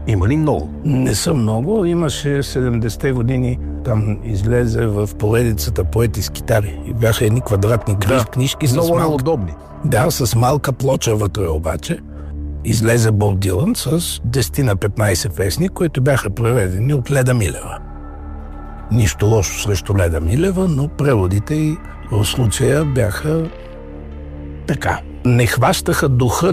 Има ли много? Не са много. Имаше 70-те години, там излезе в поредицата Поети с китари. И бяха едни квадратни книжки. Много неудобни. Да, с малка плоча вътре обаче. Излезе Боб Дилан с 10 на 15 песни, които бяха преведени от Леда Милева. Нищо лошо срещу Леда Милева, но преводите и в случая бяха така. Не хващаха духа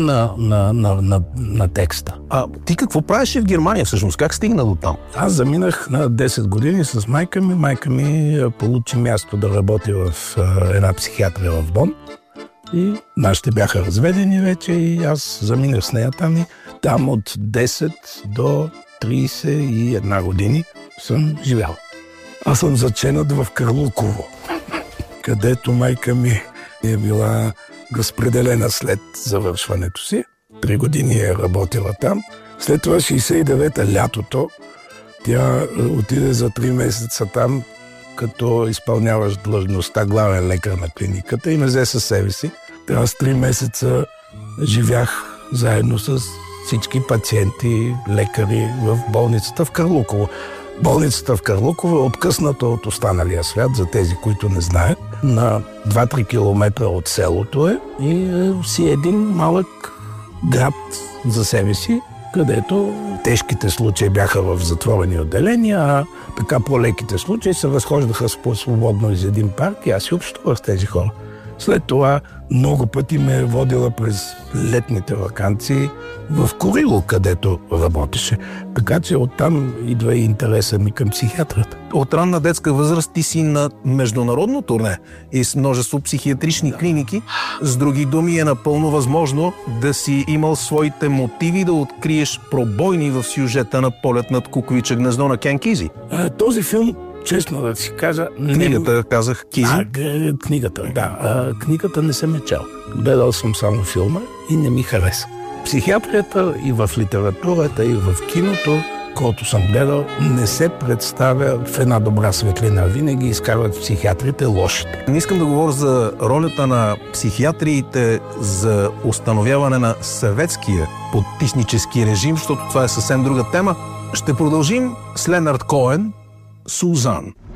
на текста. А ти какво правеше в Германия всъщност? Как стигна до там? Аз заминах на 10 години с майка ми. Майка ми получи място да работи в една психиатрия в Бон. И нашите бяха разведени вече и аз заминах с нея там. И там от 10 до 31 години съм живял. Аз съм заченат в Карлуково, където майка ми е била разпределена след завършването си. 3 години е работила там. След това 69-та лятото тя отиде за 3 месеца там, като изпълняваш длъжността главен лекар на клиниката и ме взе със себе си. Аз 3 месеца живях заедно с всички пациенти, лекари в болницата в Карлуково. Болницата в Карлуково е откъсната от останалия свят, за тези, които не знаят. На 2-3 километра от селото е и си един малък град за себе си, където тежките случаи бяха в затворени отделения, а така по-леките случаи се разхождаха свободно из един парк и аз си общувах с тези хора. След това много пъти ме е водила през летните ваканции в Курило, където работеше. Така че оттам идва и интереса ми към психиатрата. От ранна детска възраст ти си на международно турне и с множество психиатрични клиники. С други думи е напълно възможно да си имал своите мотиви да откриеш пробойни в сюжета на Полет над кукувиче гнездо на Кен Кизи. Този филм, честно да си кажа... Книгата, казах, Кизи. Книгата, да. Книгата не съм е чел. Гледал съм само филма и не ми хареса. Психиатрията и в литературата, и в киното, който съм гледал, не се представя в една добра светлина. Винаги изкарват психиатрите лошите. Не искам да говоря за ролята на психиатриите за установяване на съветския потиснически режим, защото това е съвсем друга тема. Ще продължим с Ленард Коен, Сузан.